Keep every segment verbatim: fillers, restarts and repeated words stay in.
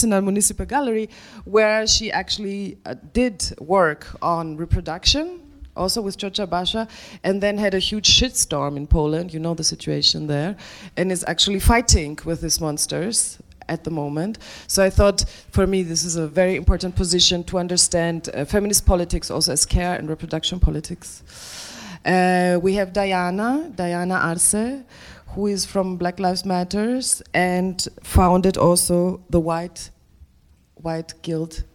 Arsenal Municipal Gallery, where she actually uh, did work on reproduction, also with Georgia Basha, and then had a huge shitstorm in Poland, you know the situation there, and is actually fighting with these monsters at the moment. So I thought, for me, this is a very important position to understand uh, feminist politics also as care and reproduction politics. Uh, we have Diana, Diana Arce, who is from Black Lives Matters and founded also the White, White Guild,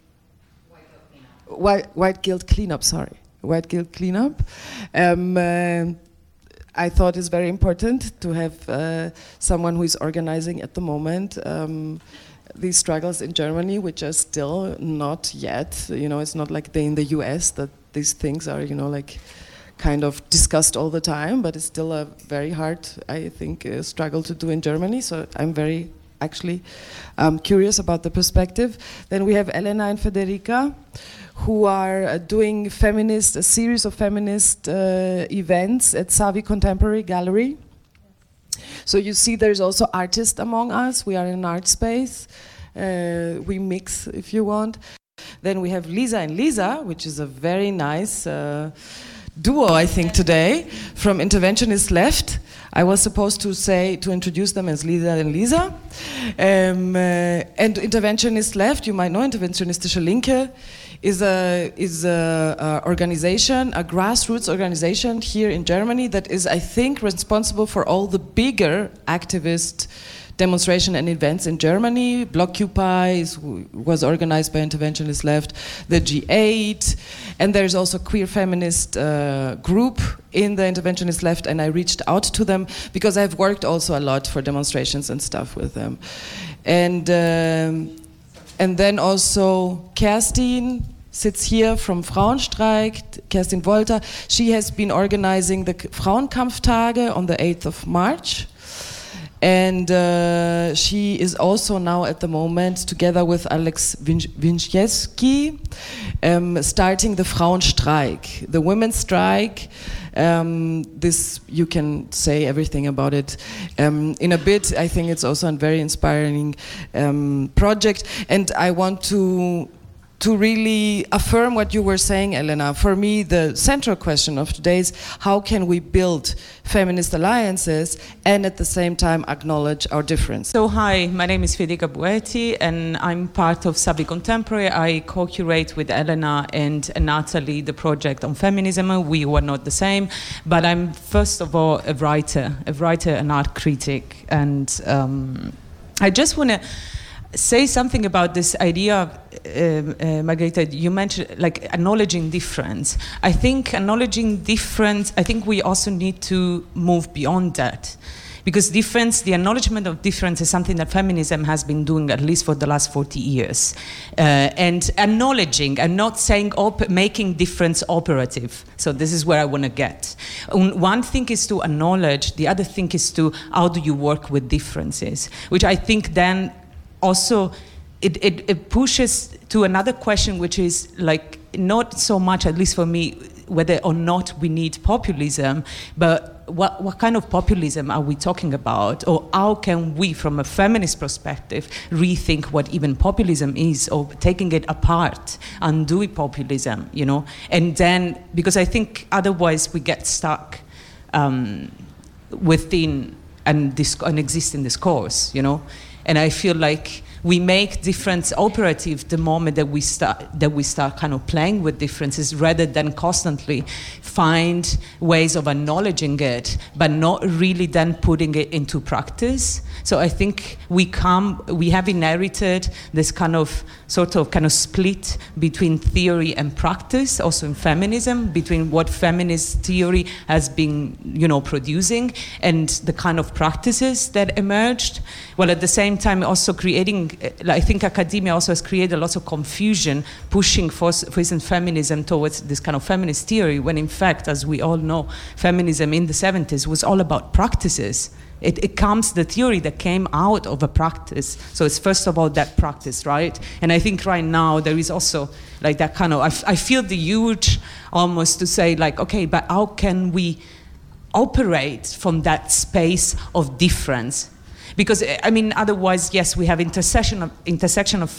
White, White Guild Cleanup, sorry. White Guild Cleanup. Um, uh, I thought it's very important to have uh, someone who is organizing at the moment um, these struggles in Germany, which are still not yet, you know, it's not like they in the U S that these things are, you know, like kind of discussed all the time, but it's still a very hard, I think, uh, struggle to do in Germany. So I'm very actually um, curious about the perspective. Then we have Elena and Federica, who are uh, doing feminist, a series of feminist uh, events at Savi Contemporary Gallery. So you see there's also artists among us. We are in an art space. Uh, we mix, if you want. Then we have Lisa and Lisa, which is a very nice uh, duo, I think, today, from Interventionist Left. I was supposed to say, to introduce them as Lisa and Lisa. Um, uh, and Interventionist Left, you might know, Interventionistische Linke, is a is a, a organization, a grassroots organization here in Germany that is, I think, responsible for all the bigger activist demonstration and events in Germany. Blockupy is, was organized by Interventionist Left, the G eight, and there's also a queer feminist uh, group in the Interventionist Left, and I reached out to them because I've worked also a lot for demonstrations and stuff with them. And um, And then also Kerstin sits here from Frauenstreik, Kerstin Wolter. She has been organizing the Frauenkampftage on the eighth of March. And uh, she is also now at the moment, together with Alex Winczewski, um, starting the Frauenstreik, the women's strike. Um, this, you can say everything about it um, in a bit. I think it's also a very inspiring um, project, and I want to to really affirm what you were saying, Elena. For me, the central question of today is how can we build feminist alliances and at the same time acknowledge our difference? So hi, my name is Federica Buetti and I'm part of Savi Contemporary. I co-curate with Elena and Natalie the project on feminism. We were not the same, but I'm first of all a writer, a writer and art critic. And um, I just want to say something about this idea, uh, uh, Margarita, you mentioned like acknowledging difference. I think acknowledging difference, I think we also need to move beyond that. Because difference, the acknowledgement of difference is something that feminism has been doing at least for the last forty years. Uh, and acknowledging and not saying, op making difference operative. So this is where I want to get. One thing is to acknowledge, the other thing is to, how do you work with differences? Which I think then also, it, it, it pushes to another question, which is like not so much, at least for me, whether or not we need populism, but what, what kind of populism are we talking about? Or how can we, from a feminist perspective, rethink what even populism is, or taking it apart, undoing populism, you know? And then, because I think otherwise we get stuck um, within an, an existing discourse, you know? And I feel like we make difference operative the moment that we start that we start kind of playing with differences, rather than constantly find ways of acknowledging it, but not really then putting it into practice. So I think we come, we have inherited this kind of sort of kind of split between theory and practice, also in feminism, between what feminist theory has been, you know, producing and the kind of practices that emerged, while at the same time also creating, I think academia also has created lots of confusion, pushing for, for instance, feminism towards this kind of feminist theory, when in fact, as we all know, feminism in the seventies was all about practices. It, it comes, the theory that came out of a practice. So it's first of all that practice, right? And I think right now there is also like that kind of, I, I feel the urge almost to say like, okay, but how can we operate from that space of difference? Because, I mean, otherwise, yes, we have intersection of, intersection of